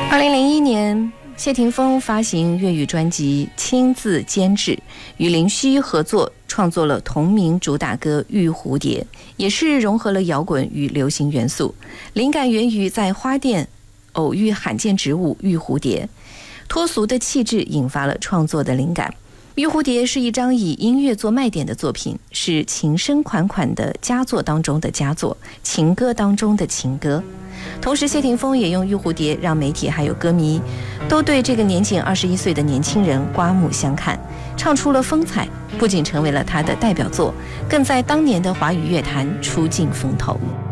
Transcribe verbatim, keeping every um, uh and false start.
二零零一年，谢霆锋发行粤语专辑，亲自监制，与林夕合作创作了同名主打歌《玉蝴蝶》，也是融合了摇滚与流行元素。灵感源于在花店偶遇罕见植物玉蝴蝶，脱俗的气质引发了创作的灵感。玉蝴蝶是一张以音乐做卖点的作品，是情深款款的佳作当中的佳作，情歌当中的情歌。同时，谢霆锋也用玉蝴蝶让媒体还有歌迷都对这个年仅二十一岁的年轻人刮目相看，唱出了风采，不仅成为了他的代表作，更在当年的华语乐坛出尽风头。